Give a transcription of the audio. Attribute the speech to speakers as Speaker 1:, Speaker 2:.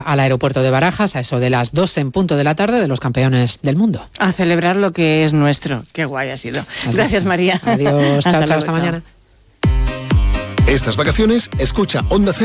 Speaker 1: al aeropuerto de Barajas a eso de las 2 en punto de la tarde de los campeones del mundo.
Speaker 2: A celebrar lo que es nuestro. Qué guay ha sido. Gracias, María.
Speaker 1: Adiós, chao, hasta mañana.
Speaker 3: Estas vacaciones, escucha Onda Cero